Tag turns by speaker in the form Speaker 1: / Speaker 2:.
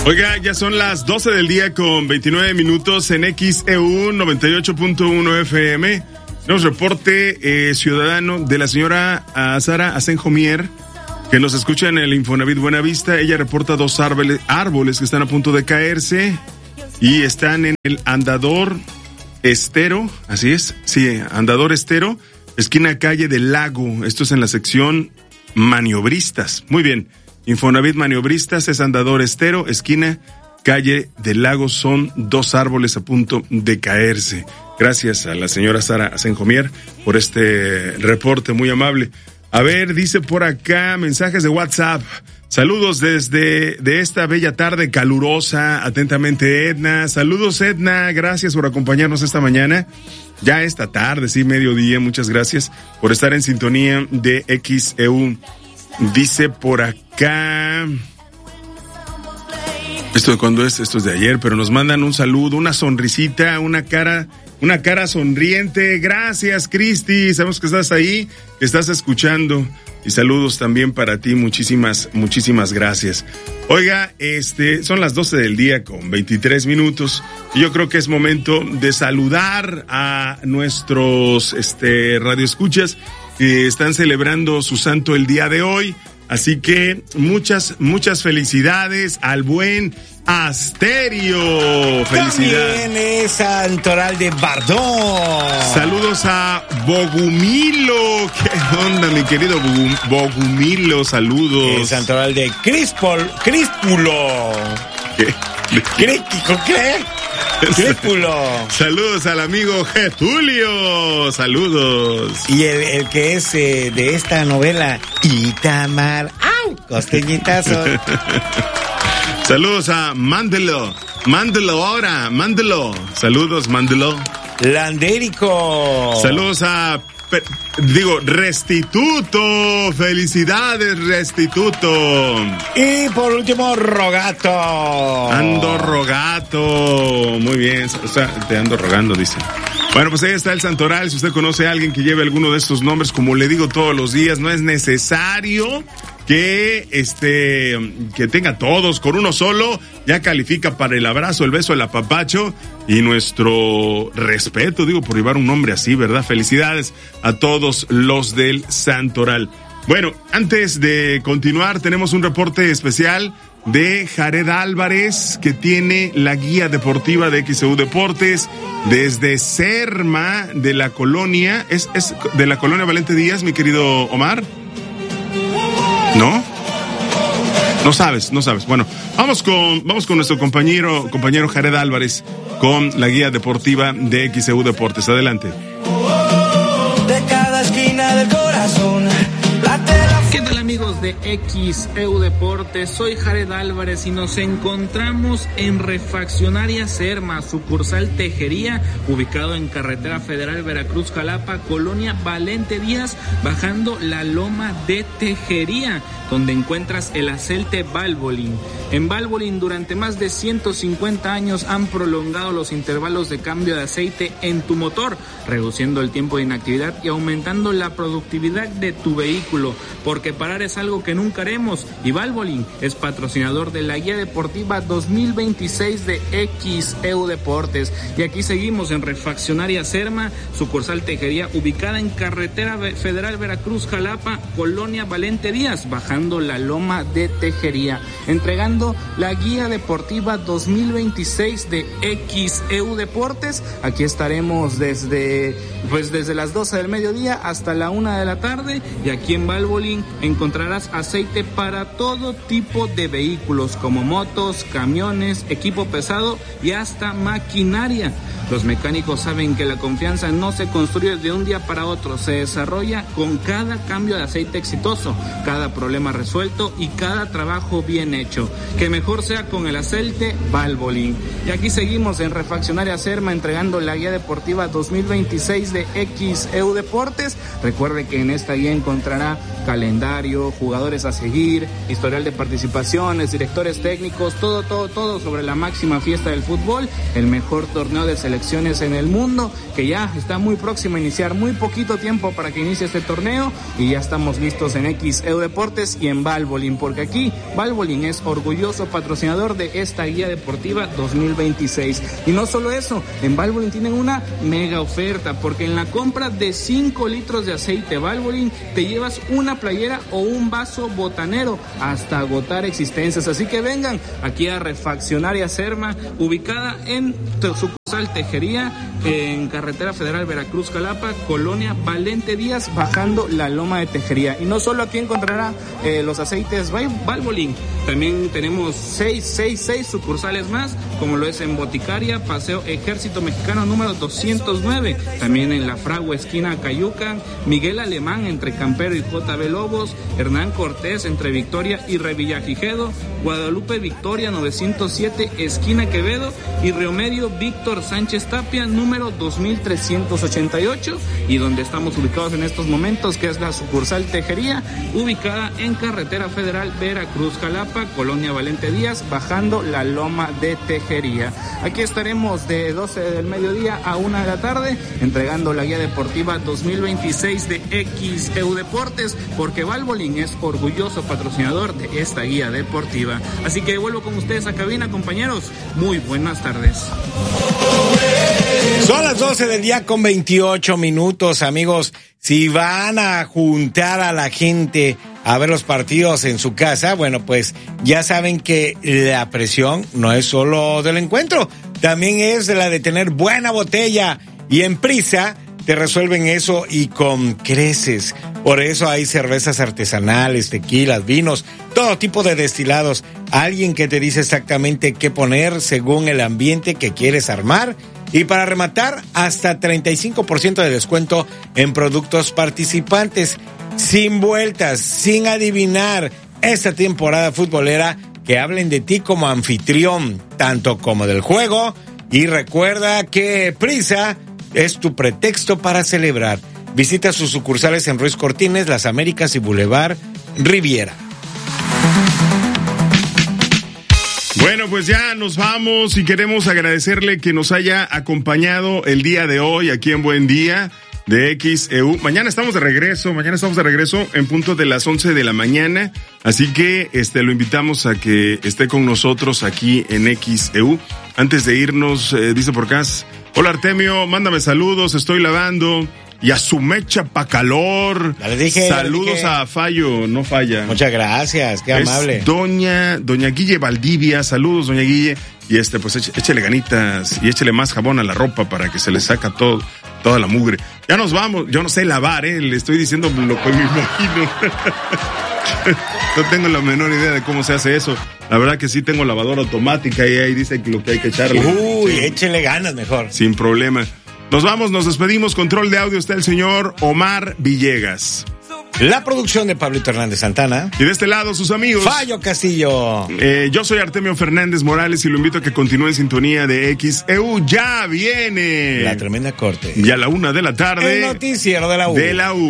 Speaker 1: Oiga, ya son las 12 del día con 29 minutos en XEU 98.1 FM. Nos reporte ciudadano de la señora Sara Asenjo Mier, que nos escucha en el Infonavit Buenavista. Ella reporta 2 árboles que están a punto de caerse y están en el Andador Estero, así es, sí, Andador Estero, esquina calle del Lago. Esto es en la sección Maniobristas. Muy bien. Infonavit Maniobristas es Andador Estero, esquina calle del Lago. Son 2 árboles a punto de caerse. Gracias a la señora Sara Asenjo Mier por este reporte muy amable. A ver, dice por acá mensajes de WhatsApp. Saludos desde esta bella tarde calurosa. Atentamente, Edna. Saludos, Edna. Gracias por acompañarnos esta mañana. Ya esta tarde, sí, mediodía. Muchas gracias por estar en sintonía de XEU. Dice por acá, ¿esto de cuándo es? Esto es de ayer, pero nos mandan un saludo, una sonrisita, una cara sonriente. Gracias, Cristi, sabemos que estás ahí, que estás escuchando, y saludos también para ti, muchísimas gracias. Oiga, son las 12 del día con 23 minutos, y yo creo que es momento de saludar a nuestros radioescuchas que están celebrando su santo el día de hoy. Así que muchas felicidades al buen Asterio. Felicidades.
Speaker 2: También es Santoral de Bardón.
Speaker 1: Saludos a Bogumilo. ¿Qué onda, mi querido Bogumilo? Saludos.
Speaker 2: Es Santoral de Críspulo.
Speaker 1: ¿Qué?
Speaker 2: ¿Qué? Críspulo.
Speaker 1: Saludos al amigo Getulio. Saludos.
Speaker 2: Y el que es de esta novela, Itamar. ¡Au! Costeñitazo.
Speaker 1: Saludos a Mándelo ahora. Saludos, Mándelo.
Speaker 2: Landérico.
Speaker 1: Saludos a Restituto. Felicidades, Restituto.
Speaker 2: Y por último, Rogato.
Speaker 1: Ando Rogato. Muy bien, o sea, te ando rogando, dice. Bueno, pues ahí está el santoral. Si usted conoce a alguien que lleve alguno de estos nombres, como le digo todos los días, no es necesario que tenga todos. Con uno solo ya califica para el abrazo, el beso, el apapacho y nuestro respeto, digo, por llevar un nombre así, ¿verdad? Felicidades a todos los del santoral. Bueno, antes de continuar, tenemos un reporte especial de Jared Álvarez, que tiene la guía deportiva de XEU Deportes desde Serma, de la colonia, es de la colonia Valente Díaz, mi querido Omar. ¿No? No sabes. Bueno, vamos con nuestro compañero Jared Álvarez con la guía deportiva de XEU Deportes. Adelante.
Speaker 3: De cada esquina del corazón.
Speaker 4: ¿Qué tal, amigos de XEU Deportes? Soy Jared Álvarez y nos encontramos en Refaccionaria Serma, sucursal Tejería, ubicado en Carretera Federal Veracruz-Jalapa, Colonia Valente Díaz, bajando la Loma de Tejería, donde encuentras el aceite Valvoline. En Valvoline, durante más de 150 años han prolongado los intervalos de cambio de aceite en tu motor, reduciendo el tiempo de inactividad y aumentando la productividad de tu vehículo, porque parar es algo que nunca haremos, y Valvoline es patrocinador de la guía deportiva 2026 de XEU Deportes. Y aquí seguimos en Refaccionaria Serma, sucursal Tejería, ubicada en Carretera Federal Veracruz-Jalapa, Colonia Valente Díaz, bajando la Loma de Tejería, entregando la guía deportiva 2026 de XEU Deportes. Aquí estaremos desde las 12 del mediodía hasta la 1 de la tarde, y aquí en Valvoline encontrarás aceite para todo tipo de vehículos, como motos, camiones, equipo pesado y hasta maquinaria. Los mecánicos saben que la confianza no se construye de un día para otro, se desarrolla con cada cambio de aceite exitoso, cada problema resuelto y cada trabajo bien hecho. Que mejor sea con el aceite Valvoline. Y aquí seguimos en Refaccionaria Serma, entregando la guía deportiva 2026 de XEU Deportes. Recuerde que en esta guía encontrará calendario, jugadores a seguir, historial de participaciones, directores técnicos, todo sobre la máxima fiesta del fútbol, el mejor torneo de selecciones en el mundo, que ya está muy próximo a iniciar, muy poquito tiempo para que inicie este torneo, y ya estamos listos en XEU Deportes y en Valvoline, porque aquí Valvoline es orgulloso patrocinador de esta guía deportiva 2026. Y no solo eso, en Valvoline tienen una mega oferta, porque en la compra de 5 litros de aceite Valvoline te llevas una playera o un vaso botanero hasta agotar existencias. Así que vengan aquí a Refaccionaria Serma, ubicada en sucursal Tejería, en Carretera Federal Veracruz-Jalapa, Colonia Valente Díaz, bajando la Loma de Tejería. Y no solo aquí encontrará los aceites Valvoline, también tenemos 6 sucursales más, como lo es en Boticaria, Paseo Ejército Mexicano número 209, también en La Fragua, esquina Cayuca, Miguel Alemán entre Campero y JB Lobos, Hernán Cortés entre Victoria y Revillagigedo, Guadalupe Victoria 907, esquina Quevedo, y Río Medio Víctor Sánchez Tapia número 2388, y donde estamos ubicados en estos momentos, que es la sucursal Tejería, ubicada en Carretera Federal Veracruz-Jalapa, Colonia Valente Díaz, bajando la Loma de Tejería. Aquí estaremos de 12 del mediodía a 1 de la tarde, entregando la guía deportiva 2026 de XEU Deportes, porque Valvoline es orgulloso patrocinador de esta guía deportiva. Así que vuelvo con ustedes a cabina, compañeros. Muy buenas tardes.
Speaker 2: Son las 12 del día con 28 minutos, amigos. Si van a juntar a la gente a ver los partidos en su casa, bueno, pues ya saben que la presión no es solo del encuentro, también es de la de tener buena botella, y en Prisa te resuelven eso y con creces. Por eso hay cervezas artesanales, tequilas, vinos, todo tipo de destilados. Alguien que te dice exactamente qué poner según el ambiente que quieres armar. Y para rematar, hasta 35% de descuento en productos participantes. Sin vueltas, sin adivinar, esta temporada futbolera, que hablen de ti como anfitrión, tanto como del juego. Y recuerda que Prisa es tu pretexto para celebrar. Visita sus sucursales en Ruiz Cortines, Las Américas y Boulevard Riviera.
Speaker 1: Bueno, pues ya nos vamos y queremos agradecerle que nos haya acompañado el día de hoy aquí en Buen Día de XEU. Mañana estamos de regreso en punto de las 11 de la mañana, así que lo invitamos a que esté con nosotros aquí en XEU. Antes de irnos, dice por acá, hola Artemio, mándame saludos, estoy lavando. Y a su mecha pa' calor. Saludos a Fallo, no falla.
Speaker 2: Muchas gracias, qué amable.
Speaker 1: Doña Guille Valdivia, saludos doña Guille. Y pues échele ganitas y échele más jabón a la ropa para que se le saca toda la mugre. Ya nos vamos, yo no sé lavar, le estoy diciendo lo que me imagino. No tengo la menor idea de cómo se hace eso. La verdad que sí tengo lavadora automática y ahí dice lo que hay que echarle.
Speaker 2: Uy, sí. Échele ganas mejor.
Speaker 1: Sin problema. Nos vamos, nos despedimos. Control de audio está el señor Omar Villegas.
Speaker 2: La producción de Pablito Hernández Santana.
Speaker 1: Y de este lado, sus amigos.
Speaker 2: Fallo Castillo.
Speaker 1: Yo soy Artemio Fernández Morales y lo invito a que continúe en sintonía de XEU. Ya viene
Speaker 2: La Tremenda Corte.
Speaker 1: Y a la 1 de la tarde.
Speaker 2: El noticiero de la U.